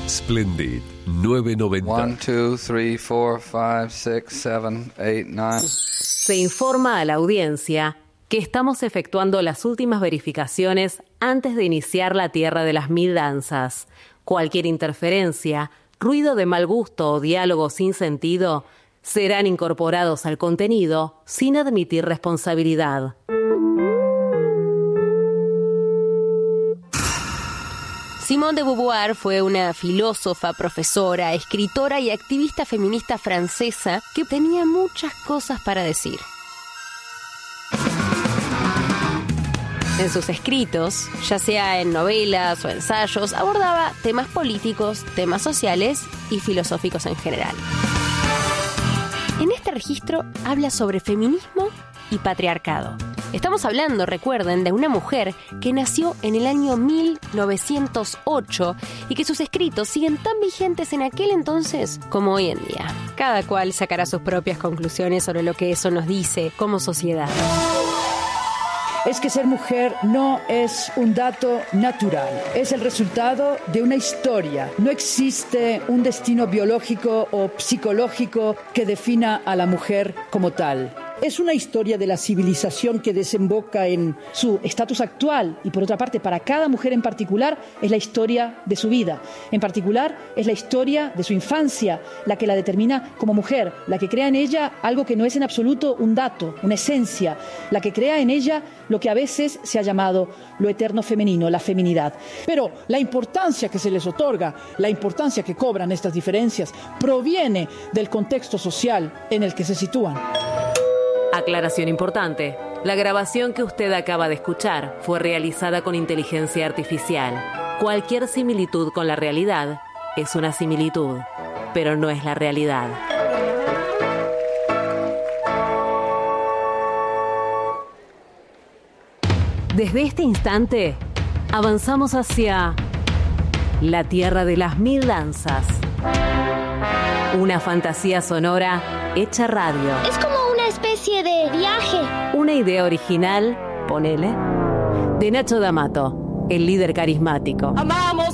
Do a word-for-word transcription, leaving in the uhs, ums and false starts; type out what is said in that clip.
Splendid nueve noventa. One, two, three, four, five, six, seven, eight, nine. Se informa a la audiencia que estamos efectuando las últimas verificaciones antes de iniciar la Tierra de las Mil Danzas. Cualquier interferencia, ruido de mal gusto o diálogo sin sentido serán incorporados al contenido sin admitir responsabilidad. Simone de Beauvoir fue una filósofa, profesora, escritora y activista feminista francesa que tenía muchas cosas para decir. En sus escritos, ya sea en novelas o ensayos, abordaba temas políticos, temas sociales y filosóficos en general. En este registro habla sobre feminismo y patriarcado. Estamos hablando, recuerden, de una mujer que nació en el año mil novecientos ocho y que sus escritos siguen tan vigentes en aquel entonces como hoy en día. Cada cual sacará sus propias conclusiones sobre lo que eso nos dice como sociedad. Es que ser mujer no es un dato natural, es el resultado de una historia. No existe un destino biológico o psicológico que defina a la mujer como tal. Es una historia de la civilización que desemboca en su estatus actual y, por otra parte, para cada mujer en particular, es la historia de su vida. En particular, es la historia de su infancia, la que la determina como mujer, la que crea en ella algo que no es en absoluto un dato, una esencia, la que crea en ella lo que a veces se ha llamado lo eterno femenino, la feminidad. Pero la importancia que se les otorga, la importancia que cobran estas diferencias, proviene del contexto social en el que se sitúan. Aclaración importante. La grabación que usted acaba de escuchar fue realizada con inteligencia artificial. Cualquier similitud con la realidad es una similitud, pero no es la realidad. Desde este instante, avanzamos hacia la Tierra de las Mil Danzas. Una fantasía sonora hecha radio. Es como una especie de viaje. Una idea original, ponele, de Nacho D'Amato, el líder carismático. Amamos